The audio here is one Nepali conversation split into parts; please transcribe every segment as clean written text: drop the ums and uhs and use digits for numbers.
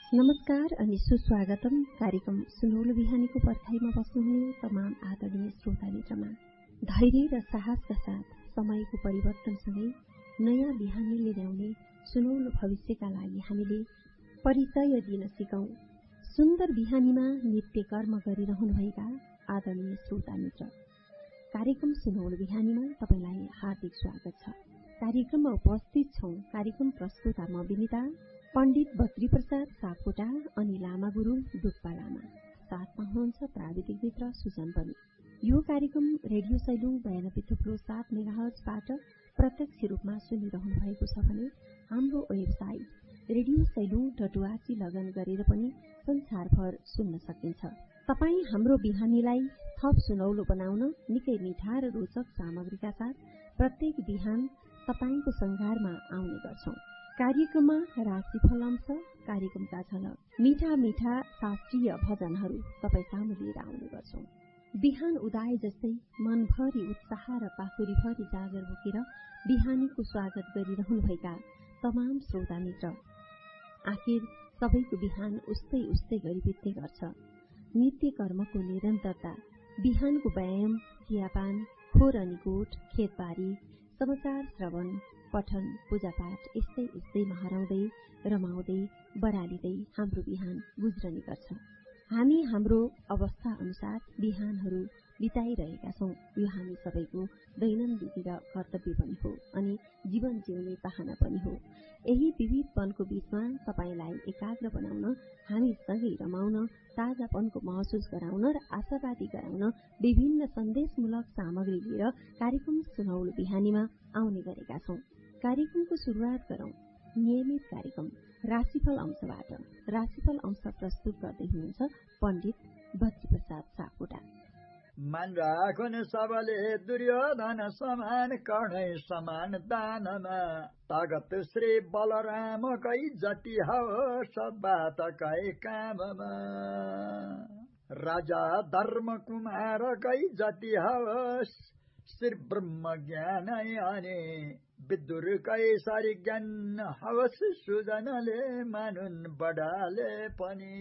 नमस्कार अनि सुस्वागतम कार्यक्रम सुनौलो बिहानीको पर्खाइमा बस्नुहुने तमाम आदरणीय श्रोता मित्रमा। धैर्य र साहसका साथ समयको परिवर्तनसँगै नयाँ बिहानीले ल्याउने सुनौलो भविष्यका लागि हामीले परिचय दिन सिकौं। सुन्दर बिहानीमा नित्य कर्म गरिरहनुभएका आदरणीय श्रोता मित्र, कार्यक्रम सुनौलो बिहानीमा तपाईलाई हार्दिक स्वागत छ। कार्यक्रममा उपस्थित छौं कार्यक्रम प्रस्तुता म विनिता, पण्डित बद्री प्रसाद सापकोटा अनि लामा गुरु डुक्पा लामा, साथमा हुनुहुन्छ प्राविधिक मित्र सुजन पनि। यो कार्यक्रम रेडियो सैलुङ 92.7 मेगाहर्जबाट प्रत्यक्ष रूपमा सुनिरहनु भएको छ भने हाम्रो वेबसाइट radiosailu.org लगइन गरेर पनि संसारभर सुन्न सकिन्छ। तपाई हाम्रो बिहानीलाई थप सुनौलो बनाउन निकै मिठा र रोचक सामग्रीका साथ प्रत्येक बिहान तपाईको संघारमा आउने गर्छौं। कार्यक्रममा राशिफल अंश, कार्यक्रमका झलक, मिठा मिठा शास्त्रीय भजनहरू तपाई सामु लिएर आउने गर्छौं। बिहान उदाए जस्तै मनभरि उत्साह र पाखुरीभरि जागर बोकेर बिहानीको स्वागत गरिरहनुभएका तमाम श्रोता मित्र, आखिर सबैको बिहान उस्तै उस्तै गरी बित्ने गर्छ। नित्य कर्मको निरन्तरता, बिहानको व्यायाम, चियापान, खोर अनि गोठ, खेतबारी, समाचार श्रवण, पठन, पूजापाठ यस्तै यस्तैमा हराउँदै रमाउँदै बरालिँदै हाम्रो बिहान गुज्रने गर्छ। हामी हाम्रो अवस्था अनुसार बिहानहरू बिताइरहेका छौं। यो हामी सबैको दैनन्दिन र कर्तव्य पनि हो अनि जीवन जिउने चाहना पनि हो। यही विविधपनको बीचमा तपाईलाई एकाग्र बनाउन, हामी सँगै रमाउन, ताजापनको महसुस गराउन र आशावादी गराउन विभिन्न सन्देशमूलक सामग्री लिएर कार्यक्रम सुनौलो बिहानीमा आउने गरेका छौं। कार्यक्रमको शुरूआत गरौं नियमित कार्यक्रम राशिफल अंशबाट। राशिफल अंश प्रस्तुत गर्दै हुनुहुन्छ पण्डित बद्री प्रसाद सापकोटा। मन राखुन सबले दुर्योधन समान, कर्णै समान दानमा, तागत श्री बलराम कै जति होस् बात कै काममा, राजा धर्म कुमार कै जति होस् श्री ब्रह्म ज्ञान अनि, विदुर कैसारी ज्ञान हवस् सुजनले मानुन् बडाले पनि।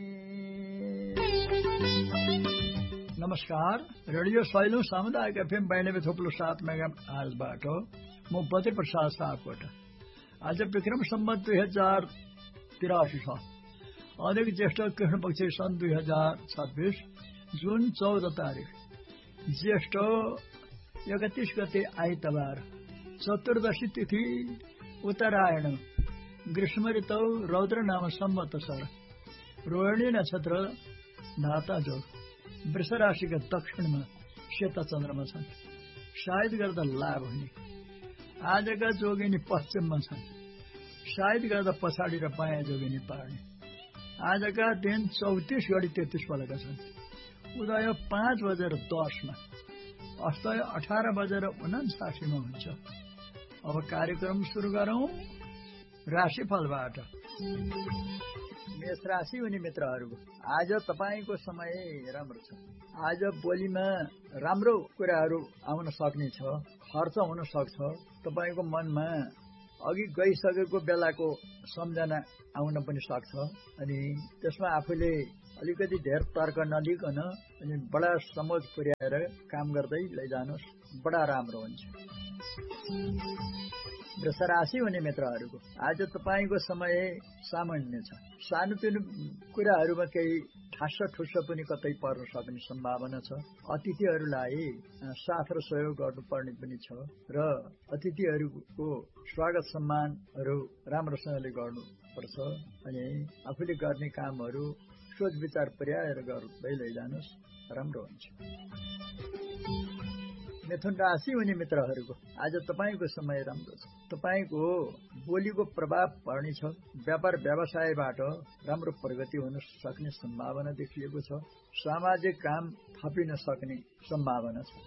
नमस्कार, रेडियो सैलुङ सामुदायिक FM 92.7 मेगाहर्जबाट म बद्री प्रसाद सापकोटा। आज विक्रम सम्वत 2083 छ। अधिक ज्येष्ठ कृष्ण पक्ष सन् 2026 जुन 14 तारिक, ज्येष्ठ 31 गते आइतबार, चतुर्दशी तिथि उत्तरायण, ग्रीष्म ऋतु रौद्र नाम संवत्सर, रोहिणी नक्षत्र धाता जोग, वृष राशिका दक्षिणमा सेता चन्द्रमा छन्। सायद गर्दा लाभ हुने। आजका जोगिनी पश्चिममा छन्। सायद गर्दा पछाडि र बायाँ जोगिनी पार्ने। आजका दिन 34 गडी 33 बेलका छन्। उदय 5:10 अस्तय 18:59 हुन्छ। अब कार्यक्रम सुरु गरौं राशिफलबाट। मेष राशि हुने मित्रहरूको आज तपाईको समय राम्रो छ। आज बोलीमा राम्रो कुराहरू आउन सक्ने छ, खर्च हुन सक्छ। तपाईको मनमा अघि गइसकेको बेलाको सम्झना आउन पनि सक्छ अनि त्यसमा आफूले अलिकति धेर तर्क नलिकन अनि बडा समझ पुर्याएर काम गर्दै लैजानुस्, बडा राम्रो हुन्छ। वृष राशि हुने मित्रहरूको आज तपाईको समय सामान्य छ। सानोतिनो कुराहरूमा केही ठास्स पनि कतै पर्न सक्ने सम्भावना छ। अतिथिहरूलाई साथ र सहयोग गर्नुपर्ने पनि छ र अतिथिहरूको स्वागत सम्मानहरू राम्रोसँगले गर्नुपर्छ अनि आफूले गर्ने कामहरू सोच विचार पुर्याएर गर्दै लैजानुस्, राम्रो हुन्छ। मिथुन राशि हुने मित्रहरूको आज तपाईको समय राम्रो छ। तपाईको बोलीको प्रभाव पर्ने छ। व्यापार व्यवसायबाट राम्रो प्रगति हुन सक्ने सम्भावना देखिएको छ। सामाजिक काम थपिन सक्ने सम्भावना छ।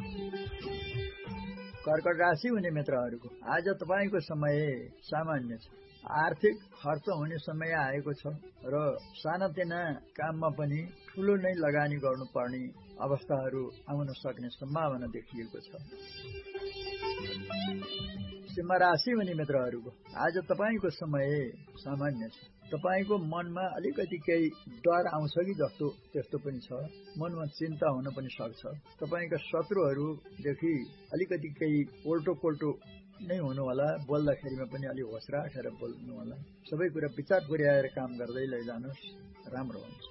कर्कट राशि हुने मित्रहरूको आज तपाईको समय सामान्य छ। आर्थिक खर्च हुने समय आएको छ र सानातिना काममा पनि ठूलो नै लगानी गर्नुपर्ने अवस्थाहरू आउन सक्ने सम्भावना देखिएको छ। सिंह राशि हुने मित्रहरूको आज तपाईँको समय सामान्य छ। तपाईँको मनमा अलिकति केही डर आउँछ कि जस्तो त्यस्तो पनि छ। मनमा चिन्ता हुन पनि सक्छ। तपाईँका शत्रुहरूदेखि अलिकति केही पोल्टो नै हुनु होला। बोल्दाखेरिमा पनि अलि होस राखेर बोल्नु होला। सबै कुरा विचार पुर्याएर काम गर्दै लैजानुहोस्, राम्रो हुन्छ।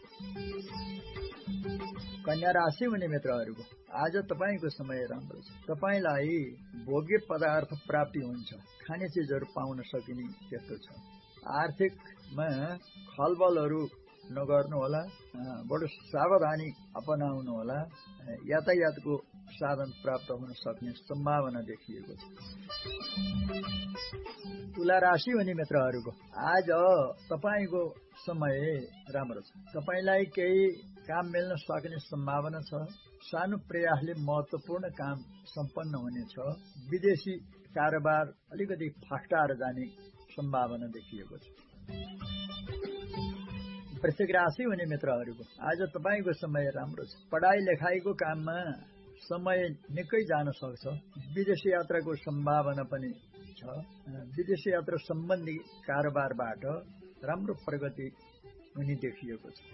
कन्या राशि हुने मित्रहरूको आज तपाईँको समय राम्रो छ। तपाईँलाई भोग्य पदार्थ प्राप्ति हुन्छ। खाने चिजहरू पाउन सकिने त्यस्तो छ। आर्थिकमा खलबलहरू नगर्नु होला। बडो सावधानी अपनाउनु होला। यातायातको साधन प्राप्त हुन सक्ने सम्भावना देखिएको छ। तुला राशि हुने मित्रहरूको आज तपाईँको समय राम्रो छ। तपाईँलाई केही काम मिल्न सक्ने सम्भावना छ। सानो प्रयासले महत्वपूर्ण काम सम्पन्न हुनेछ। विदेशी कारोबार अलिकति फस्टाएर जाने सम्भावना देखिएको छ। वृश्चिक राशि हुने मित्रहरूको आज तपाईँको समय राम्रो छ। पढाइ लेखाइको काममा समय निकै जान सक्छ। विदेशी यात्राको सम्भावना पनि छ। विदेशी यात्रा सम्बन्धी कारोबारबाट राम्रो प्रगति हुने देखिएको छ।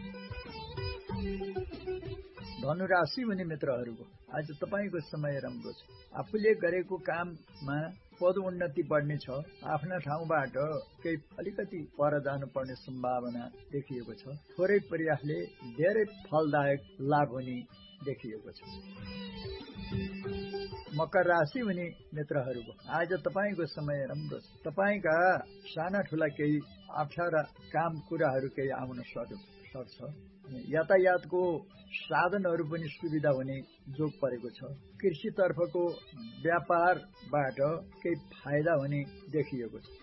धनुराशि हुने मित्रहरूको आज तपाईँको समय राम्रो छ। आफूले गरेको काममा पदोन्नति बढ्ने छ। आफ्ना ठाउँबाट केही अलिकति पर जानुपर्ने सम्भावना देखिएको छ। थोरै प्रयासले धेरै फलदायक लाभ हुने देखिएको छ। मकर राशि हुने मित्रहरूको आज तपाईँको समय राम्रो छ। तपाईँका साना ठुला केही अप्ठ्यारा काम कुराहरू केही आउन सक्छ। यातायातको साधनहरू पनि सुविधा हुने जोग परेको छ। कृषितर्फको व्यापारबाट केही फाइदा हुने देखिएको छ।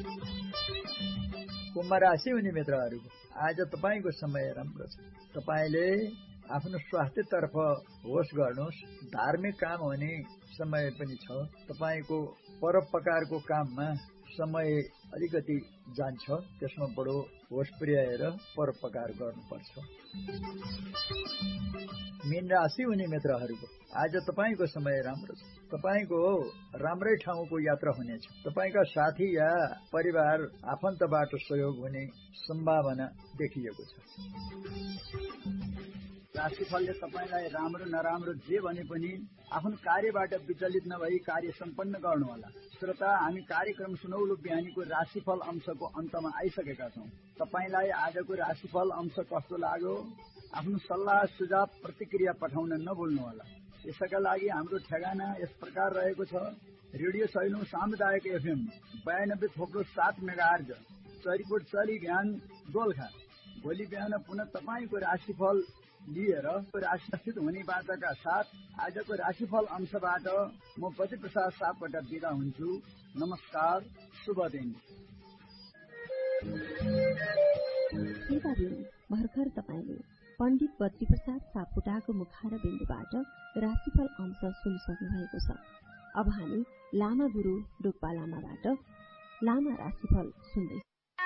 कुम्भ राशि हुने मित्रहरूको आज तपाईँको समय राम्रो छ। तपाईँले आफ्नो स्वास्थ्यतर्फ होस गर्नुहोस्। धार्मिक काम हुने समय पनि छ। तपाईँको परोपकारको काममा समय अलिकति जान्छ। त्यसमा बडो होस पुर्याएर परोपकार गर्नुपर्छ। मीन राशि हुने मित्रहरूको आज तपाईँको समय राम्रो छ। तपाईँको राम्रै ठाउँको यात्रा हुनेछ। तपाईँका साथी या परिवार आफन्तबाट सहयोग हुने सम्भावना देखिएको छ। राशिफलले तपाईँलाई राम्रो नराम्रो जे भने पनि आफ्नो कार्यबाट विचलित नभई कार्य सम्पन्न गर्नुहोला। श्रोता, हामी कार्यक्रम सुनौलो बिहानीको राशिफल अंशको अन्तमा आइसकेका छौँ। तपाईँलाई आजको राशिफल अंश कस्तो लाग्यो? आफ्नो सल्लाह सुझाव प्रतिक्रिया पठाउन नभुल्नुहोला। यसका लागि हाम्रो ठेगाना यस प्रकार रहेको छ। रेडियो सैलुङ सामुदायिक FM 92.7 मेगाहर्ज, चरीकोट चली ज्ञान दोलखा। भोलि बिहान पुनः तपाईँको राशिफल लिएर राशिस्थित हुने बाचाका साथ आजको राशिफल अंशबाट म बद्री प्रसाद सापकोटा बिदा हुन्छु। नमस्कार, शुभ दिन। भर्खर तपाईँले पण्डित बद्री प्रसाद सापकोटाको मुखार बिन्दुबाट राशिफल अंश सुनिसक्नु भएको छ। अब हामी लामा गुरु डोक्पा लामाबाट लामा राशिफल सुन्दै।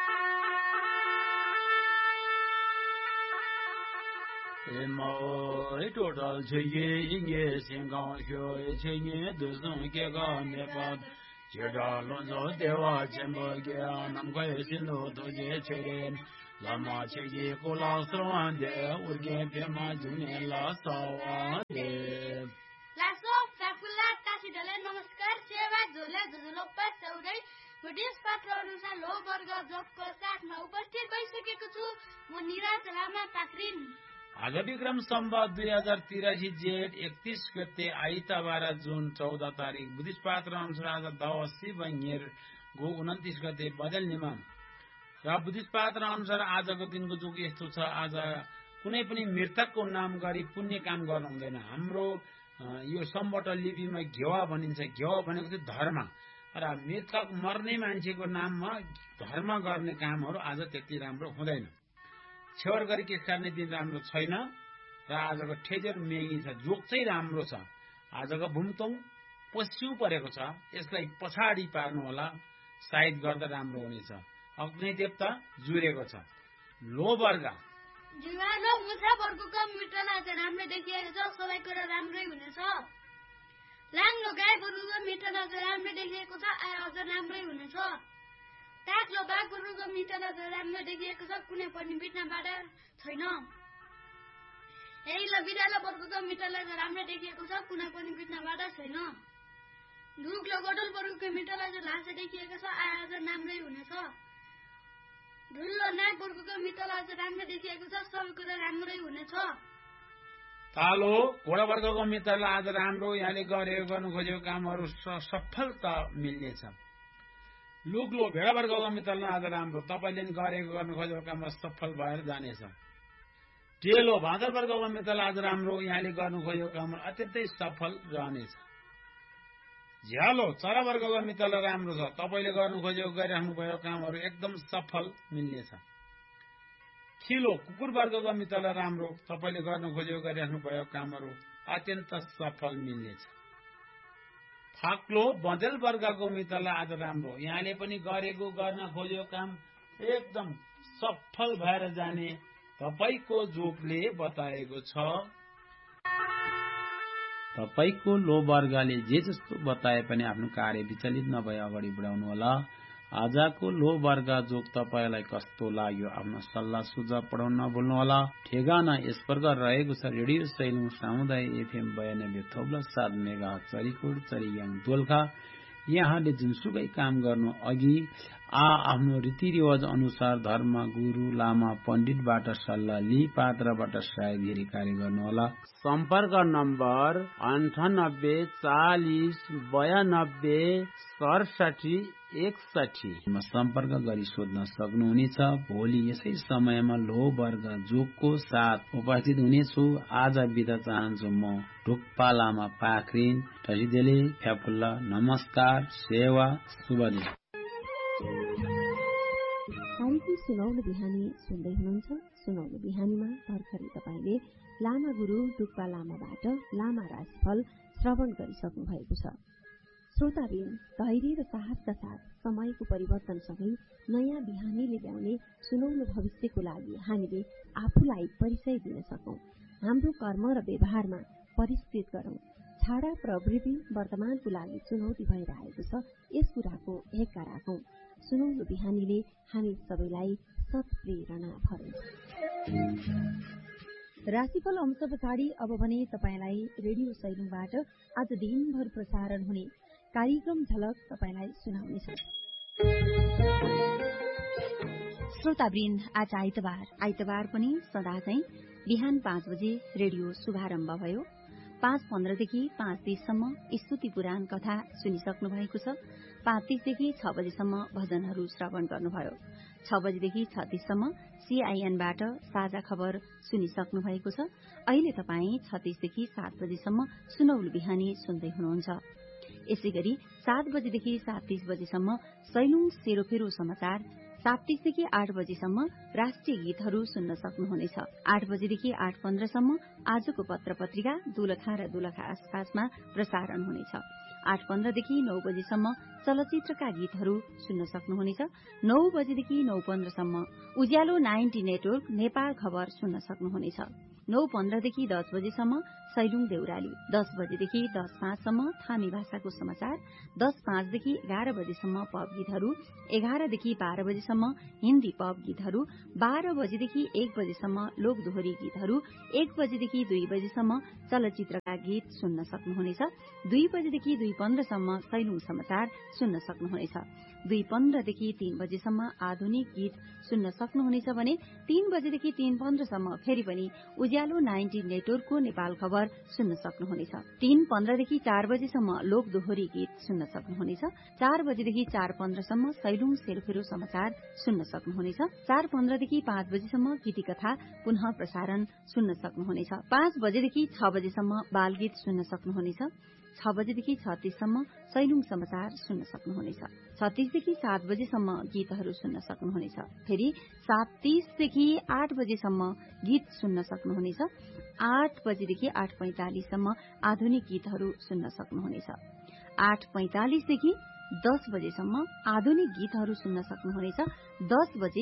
total cheye singang hyo cheye duzung ke ga ne pa jeda lon zo dewa chembo ge nam ga sin lo do je cheren lama cheye ko la swan de urge pe ma june la sawa de la so fakula tasi dale namaskar सेवा झोले झुलोप्पा चौधरी बुद्धिस्ट पात्र अनुसार लो वर्ग जबको साथमा उपस्थित भइसकेको छु। म निराज लामा पाक्रिन। आज विक्रम सम्वत 2083 जेठ 31 गते आइतबार जुन 14 तारिक बुद्धिस्ट पात्र अनुसार आज दवसी बङ्गेर गो 29 गते बदल्नेमा र बुद्धिस्ट पात्र अनुसार आजको दिनको जुग यस्तो छ। आज कुनै पनि मृतकको नाम गरी पुण्य काम गर्नु हुँदैन। हाम्रो यो सम्बट लिपिमा घेवा भनिन्छ। घेवा भनेको चाहिँ धर्म र मृतक मर्ने मान्छेको नाममा धर्म गर्ने कामहरू आज त्यति राम्रो हुँदैन। छेवर गरी केस काट्ने दिन राम्रो छैन र आजको ठेजेर मेगी छ। जोग चाहिँ राम्रो छ। आजको भूमतोङ पश्चिम परेको छ। यसलाई पछाडि पार्नु होला, सायद गर्दा राम्रो हुनेछ। अग्नि देवता जुरेको छ। लो वर्ग जीवनमा मुसा वर्गको मिटना चाहिँ राम्रो देखिएको छ। सबै कुरा राम्रै हुनेछ। लाङ्लो गाई गोरुको मिठो नजर राम्रो देखिएको छ, अझ राम्रै हुनेछ। ताक्लो बाघ गोरुको मिठो नजर राम्रो देखिएको छ, कुनै पनि बित्नाबाट छैन। हेरिलो बिरालो वर्गको मिठो नजर राम्रो देखिएको छ, कुनै पनि बित्नाबाट छैन। ढुक्लो गोडल वर्गको मिठो नजर लासो देखिएको छ, अझ राम्रै हुनेछ। ढुल्लो नाग वर्गको मिठो नजर राम्रो देखिएको छ, सबै कुरा राम्रै हुनेछ। तालो घोडा वर्गको मित्रलाई आज राम्रो, यहाँले गर्नु खोजेको कामहरू सफलता मिल्नेछ। लुग्लो भेडा वर्गको मित्रलाई आज राम्रो, तपाईँले गर्नु खोजेको काममा सफल भएर जानेछ। टेलो भादर वर्गको मित्रलाई आज राम्रो, यहाँले गर्नु खोजेको काममा अत्यन्तै सफल रहनेछ। झ्यालो चरा वर्गको मित्रलाई राम्रो छ, तपाईँले गर्नु खोजेको गरिराख्नु भएको कामहरू एकदम सफल मिल्नेछ। खिलो कुकुर वर्गको मित्रलाई राम्रो, तपाईँले गर्नु खोजेको गरिराख्नु भएको कामहरू अत्यन्त सफल मिल्नेछ। फाक्लो बँदेल वर्गको मित्रलाई आज राम्रो, यहाँले पनि गर्न खोजेको काम एकदम सफल भएर जाने तपाईको जोगले बताएको छ। तपाईको लो वर्गले जे जस्तो बताए पनि आफ्नो कार्य विचलित नभई अगाडि बढाउनुहोला। आजको लो वर्ग जोग तपाईलाई कस्तो लाग्यो, आफ्नो सल्लाह सुझाव पठाउन नभुल्नुहोला। ठेगाना यस प्रकार रहेको छ। रेडियो सैलुङ सामुदायिक FM 92.7 मेगाहर्ज चरीकोट चरीयाङ दोलखा। यहाँले जुनसुकै काम गर्नु अघि आफ्नो रीतिरिवाज अनुसार धर्म गुरु लामा पण्डितबाट सल्लाह लिई पात्रबाट सहयोग गरी कार्य गर्नुहोला। सम्पर्क नम्बर 98 40 92 67 61 सम्पर्क गरी सोध्न सक्नुहुनेछ। भोलि यसै समयमा लो वर्ग जोगको साथ उपस्थित हुनेछु। आज बिदा चाहन्छु म ढुक्पा लामा पाखरिन ठसिदेले फ्याफुल्ला। नमस्कार, सेवा, शुभ दिन। कार्यक्रम सुनौलो बिहानी सुन्दै हुनुहुन्छ। सुनौलो बिहानीमा भर्खरै तपाईँले लामा गुरु डुक्पा लामाबाट लामा राशिफल श्रवण गरिसक्नु भएको छ। श्रोताबिन, धैर्य र साहसका साथ समयको परिवर्तनसँगै नयाँ बिहानीले ल्याउने सुनौलो भविष्यको लागि हामीले आफूलाई परिचय दिन सकौं। हाम्रो कर्म र व्यवहारमा परिष्कृत गरौं। छाडा प्रवृत्ति वर्तमानको लागि चुनौती भएर आएको छ, यस कुराको हेक्का राखौं। सुनौलो बिहानीले हामी सबैलाई सत्प्रेरणा भरौं। राशिफल अंश पछाडि अब भने तपाईलाई रेडियो सैलुङबाट आज दिनभर प्रसारण हुने कार्यक्रम झलक तपाईलाई सुनाउनेछ। श्रोतावृन्द, आज आइतबार पनि सदा चाहिँ बिहान 5 बजे रेडियो शुभारम्भ भयो। 5:15 देखि 5:30 सम्म स्तुति पुराण कथा सुनिसक्नु भएको छ। 5:30 देखि 6 बजेसम्म भजनहरू श्रवण गर्नुभयो। 6 बजेदेखि 6:30 सम्म CINबाट साझा खबर सुनिसक्नु भएको छ। अहिले तपाईँ 36 देखि 7 बजेसम्म सुनौलो बिहानी सुन्दै हुनुहुन्छ। यसै गरी 7 बजेदेखि 7:30 बजेसम्म सैलुङ सेरोफेरो समाचार, 7:30 देखि 8 बजेसम्म राष्ट्रिय गीतहरू सुन्न सक्नुहुनेछ। 8 बजेदेखि 8:15 सम्म आजको पत्र पत्रिका दोलखा र दोलखा आसपासमा प्रसारण हुनेछ। 8:15 देखि 9 बजेसम्म चलचित्रका गीतहरू सुन्न सक्नुहुनेछ। 9 बजेदेखि 9:15 सम्म उज्यालो 90 नेटवर्क नेपाल खबर सुन्न सक्नुहुनेछ। 9:15 देखि 10 बजेसम्म सैलुङ देउराली, 10 बजेदेखि 10:05 सम्म थामी भाषाको समाचार, 10:05 देखि 11 बजेसम्म पब गीतहरू, 11 देखि 12 बजेसम्म हिन्दी पब गीतहरू, 12 बजेदेखि 1 बजेसम्म लोक दोहोरी गीतहरू, 1 बजेदेखि 2 बजेसम्म चलचित्रका गीत सुन्न सक्नुहुनेछ। 2 बजेदेखि 2:15 सम्म सैलुङ समाचार सुन्न सक्नुहुनेछ। 2:15 देखि 3 बजेसम्म आधुनिक गीत सुन्न सक्नुहुनेछ भने 3 बजेदेखि 3:15 सम्म फेरि पनि उज्यालो 90 नेटवर्कको नेपाल खबर सुन्न सक्नुहुनेछ। 3:15 देखि 4 बजेसम्म लोक दोहोरी गीत सुन्न सक्नुहुनेछ। 4 बजेदेखि 4:15 सम्म सैलुङ सेरोफेरो समाचार सुन्न सक्नुहुनेछ। 4:15 देखि 5 बजेसम्म गीती कथा पुनः प्रसारण सुन्न सक्नुहुनेछ। 5 बजेदेखि 6 बजेसम्म बाल गीत सुन्न सक्नुहुनेछ। 6 बजेदेखि 36 सम्म सैलुङ समाचार सुन्न सक्नुहुनेछ। 36 देखि 7 बजेसम्म गीतहरू सुन्न सक्नुहुनेछ। फेरि 7:30 देखि 8 बजेसम्म गीत सुन्न सक्नुहुनेछ। 8 बजेदेखि 8:45 सम्म आधुनिक गीतहरू सुन्न सक्नुहुनेछ। 8:45 देखि 10 बजेसम्म आधुनिक गीतहरू सुन्न सक्नुहुनेछ। 10 बजे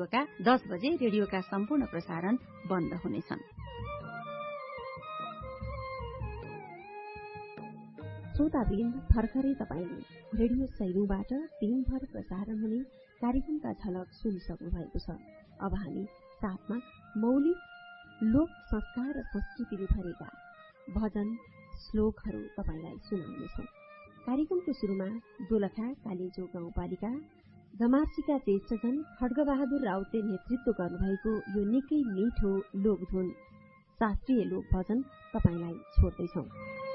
रेडियोका सम्पूर्ण प्रसारण बन्द हुनेछन्। श्रोतावृन्द, भर्खरै तपाईँले रेडियो सैलुङबाट दिनभर प्रसारण हुने कार्यक्रमका झलक सुनिसक्नु भएको छ। अब हामी साथमा मौलिक लोक संस्कार र संस्कृतिले भरेका भजन श्लोकहरू तपाईँलाई सुनाउनेछौँ। कार्यक्रमको शुरूमा दोलखा कालीजो गाउँपालिका गमार्सीका ज्येष्ठजन खड्गबहादुर राउतले नेतृत्व गर्नुभएको यो निकै मिठो लोकधुन शास्त्रीय लोक भजन तपाईँलाई छोड्दैछौँ।